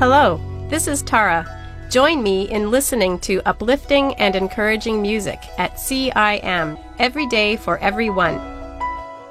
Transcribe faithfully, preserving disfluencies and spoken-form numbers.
Hello, this is Tara. Join me in listening to uplifting and encouraging music at C I M every day for everyone.